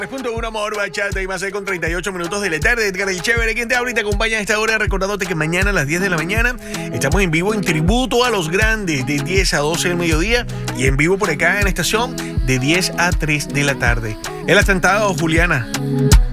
3.1 Amor Bachata y más con 38 minutos de la tarde. Edgar el Chévere, quien te habla y te acompaña a esta hora, recordándote que mañana a las 10 de la mañana estamos en vivo en tributo a los grandes de 10 a 12 del mediodía y en vivo por acá en estación de 10 a 3 de la tarde. El atentado, Juliana.